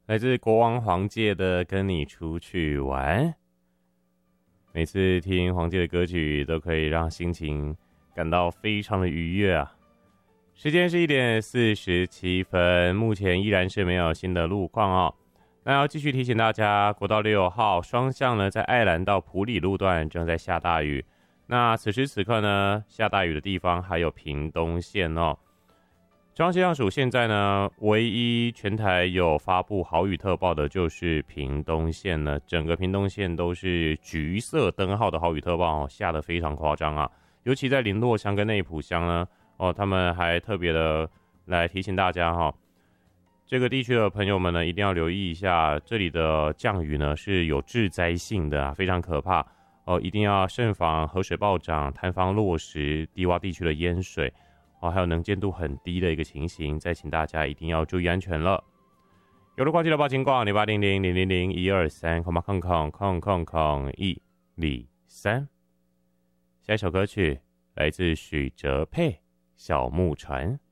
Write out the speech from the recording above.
来自国王黄介的《跟你出去玩》。每次听黄介的歌曲，都可以让心情感到非常的愉悦啊。时间是1点47分，目前依然是没有新的路况哦。那要继续提醒大家，国道6号双向呢，在爱兰到埔里路段正在下大雨。那此时此刻呢，下大雨的地方还有屏东县哦。中央气象署现在呢，唯一全台有发布豪雨特报的就是屏东县呢，整个屏东县都是橘色灯号的豪雨特报哦，下得非常夸张啊。尤其在林洛乡跟内埔乡呢，他们还特别的来提醒大家哈，这个地区的朋友们呢，一定要留意一下，这里的降雨呢是有致灾性的啊，非常可怕哦，一定要慎防河水暴涨、坍方落石、低洼地区的淹水。还有能见度很低的一个情形，再请大家一定要注意安全了。有路况记得报警广0800000123，123。下一首歌曲来自许哲佩《小木船》。